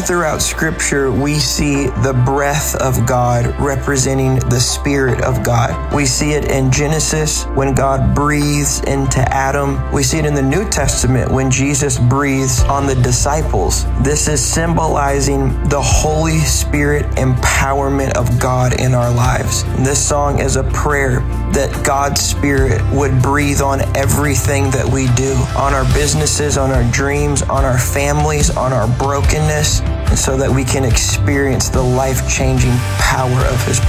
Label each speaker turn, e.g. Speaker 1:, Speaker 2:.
Speaker 1: throughout Scripture, we see the breath of God representing the Spirit of God. We see it in Genesis when God breathes into Adam. We see it in the New Testament when Jesus breathes on the disciples. This is symbolizing the Holy Spirit empowerment of God in our lives. And this song is a prayer that God's Spirit would breathe on everything that we do, on our businesses, on our dreams, on our families, on our brokenness, and so that we can experience the life-changing power of His